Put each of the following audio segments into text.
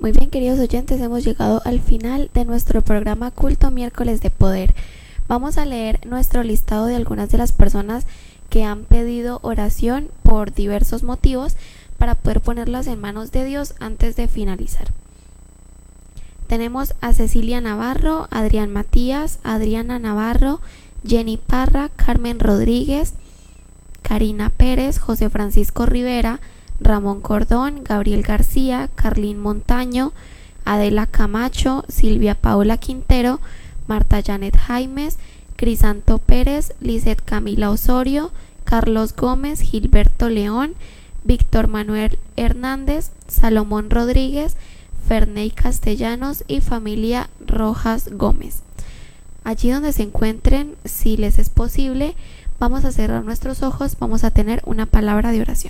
Muy bien, queridos oyentes, hemos llegado al final de nuestro programa Culto Miércoles de Poder. Vamos a leer nuestro listado de algunas de las personas que han pedido oración por diversos motivos para poder ponerlas en manos de Dios antes de finalizar. Tenemos a Cecilia Navarro, Adrián Matías, Adriana Navarro, Jenny Parra, Carmen Rodríguez, Karina Pérez, José Francisco Rivera, Ramón Cordón, Gabriel García, Carlín Montaño, Adela Camacho, Silvia Paula Quintero, Marta Janet Jaimes, Crisanto Pérez, Lizeth Camila Osorio, Carlos Gómez, Gilberto León, Víctor Manuel Hernández, Salomón Rodríguez, Ferney Castellanos y familia Rojas Gómez. Allí donde se encuentren, si les es posible, vamos a cerrar nuestros ojos, vamos a tener una palabra de oración.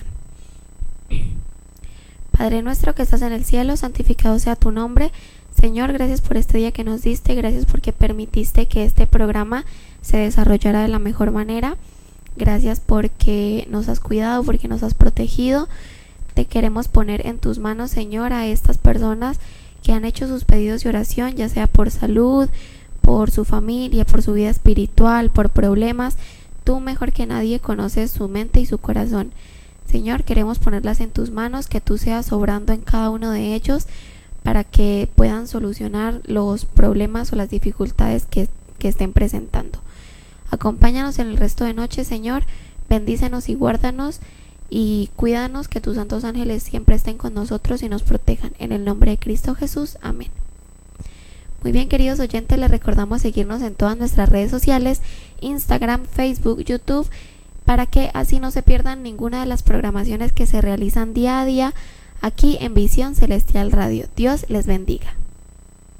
Padre nuestro que estás en el cielo, santificado sea tu nombre. Señor, gracias por este día que nos diste, gracias porque permitiste que este programa se desarrollara de la mejor manera. Gracias porque nos has cuidado, porque nos has protegido. Te queremos poner en tus manos, Señor, a estas personas que han hecho sus pedidos de oración, ya sea por salud, por su familia, por su vida espiritual, por problemas. Tú mejor que nadie conoces su mente y su corazón. Señor, queremos ponerlas en tus manos, que tú seas obrando en cada uno de ellos para que puedan solucionar los problemas o las dificultades que estén presentando. Acompáñanos en el resto de noche, Señor, bendícenos y guárdanos y cuídanos, que tus santos ángeles siempre estén con nosotros y nos protejan. En el nombre de Cristo Jesús, amén. Muy bien, queridos oyentes, les recordamos seguirnos en todas nuestras redes sociales, Instagram, Facebook, YouTube, para que así no se pierdan ninguna de las programaciones que se realizan día a día aquí en Visión Celestial Radio. Dios les bendiga.